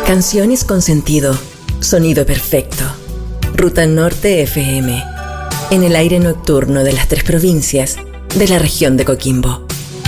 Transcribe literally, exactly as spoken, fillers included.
Canciones con sentido, sonido perfecto. Ruta Norte F M, en el aire nocturno de las tres provincias de la región de Coquimbo.